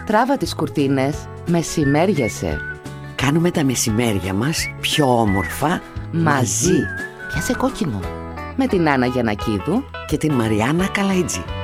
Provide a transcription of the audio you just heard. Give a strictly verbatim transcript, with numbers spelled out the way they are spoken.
Τράβα τις κουρτίνες, μεσημέριασε. Κάνουμε τα μεσημέρια μας πιο όμορφα Μαζί. Πιάσε κόκκινο. Με την Άννα Γιαννακίδου και την Μαριάννα Καλαϊτζή.